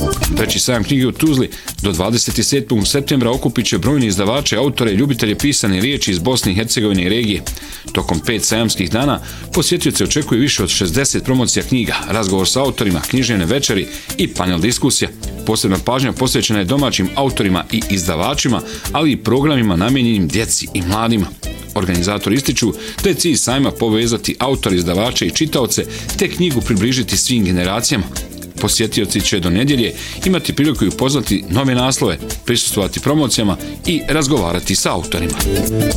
Treći sajam knjige u Tuzli do 27. septembra okupit će brojni izdavače, autore i ljubitelje pisane riječi iz Bosne i Hercegovine i regije. Tokom 5 sajamskih dana posjetioce očekuje više od 60 promocija knjiga, razgovor sa autorima, književne večeri i panel diskusija. Posebna pažnja posvećena je domaćim autorima i izdavačima, ali i programima namijenjenim djeci i mladima. Organizatori ističu da je cilj sajma povezati autori, izdavače i čitaoce te knjigu približiti svim generacijama. Posjetioci će do nedjelje imati priliku upoznati nove naslove, prisustvovati promocijama i razgovarati sa autorima.